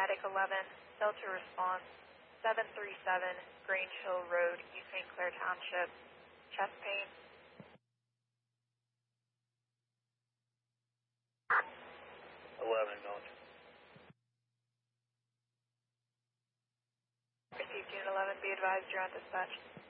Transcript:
Attic 11, Delta response, 737 Grange Hill Road, East St. Clair Township, chest pain. 11 going. Received Unit 11, be advised you're on dispatch.